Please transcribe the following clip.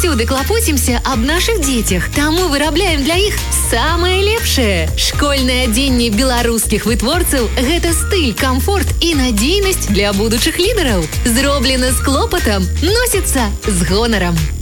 заўсёды клапоцімся аб нашых дзецях, таму вырабляем для іх самае лепшае. Школьнае адзенне беларускіх вытворцаў – гэта стыль, камфорт і надзейнасць для будучых лідараў. Зроблена з клопатам, носіцца з гонарам.